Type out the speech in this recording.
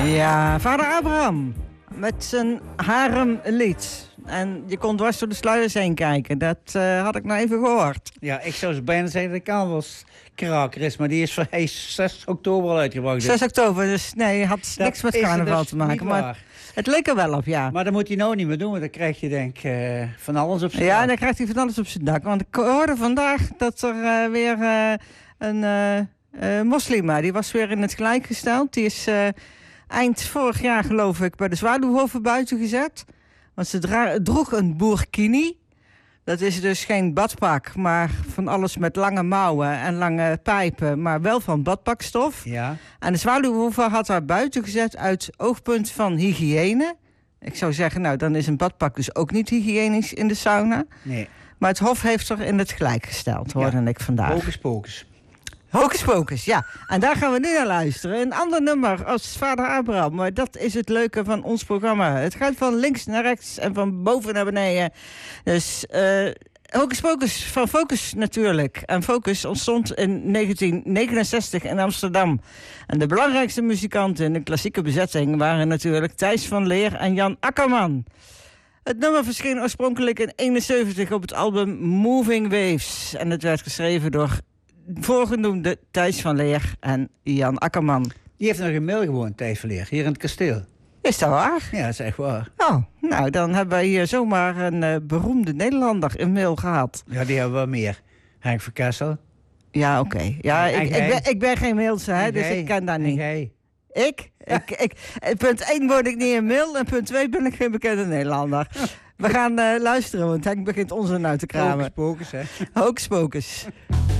Ja, vader Abraham met zijn haremlied. En je kon dwars door de sluiers heen kijken. Dat had ik nou even gehoord. Ja, ik zou bijna zeggen dat de carnavalskraker is, maar die is voor 6 oktober al uitgebracht. 6 oktober, dus nee, had niks met carnaval dus te maken. Maar het leek er wel op, ja. Maar dat moet hij nou niet meer doen, want dan krijg je denk ik van alles op zijn dak. dak. Dan krijgt hij van alles op zijn dak. Want ik hoorde vandaag dat er weer een moslima, die was weer in het gelijk gesteld. Die is eind vorig jaar, geloof ik, bij de Zwaluwhoven buiten gezet. Want ze droeg een burkini. Dat is dus geen badpak, maar van alles met lange mouwen en lange pijpen, maar wel van badpakstof. Ja. En de Zwaluwhoeve had haar buiten gezet uit oogpunt van hygiëne. Ik zou zeggen, nou, dan is een badpak dus ook niet hygiënisch in de sauna. Nee. Maar het Hof heeft er in het gelijk gesteld, hoorde ik vandaag. Hocus pocus. Hocus pocus, ja. En daar gaan we nu naar luisteren. Een ander nummer als vader Abraham. Maar dat is het leuke van ons programma. Het gaat van links naar rechts en van boven naar beneden. Dus Hocus pocus van Focus natuurlijk. En Focus ontstond in 1969 in Amsterdam. En de belangrijkste muzikanten in de klassieke bezetting waren natuurlijk Thijs van Leer en Jan Akkerman. Het nummer verscheen oorspronkelijk in 1971 op het album Moving Waves. En het werd geschreven door voorgenoemde Thijs van Leer en Jan Akkerman. Die heeft nog in Mil gewoond, Thijs van Leer, hier in het kasteel. Is dat waar? Ja, dat is echt waar. Oh, nou, dan hebben wij hier zomaar een beroemde Nederlander in Mil gehad. Ja, die hebben we meer. Henk van Kessel. Ja, oké. Ja, ik ben geen Milse, hè, dus ik ken dat niet. Ik? Punt 1 word ik niet in Mil en punt 2 ben ik geen bekende Nederlander. We gaan luisteren, want Henk begint onzin uit te kramen. Hocus pocus, hè. Hocus pocus.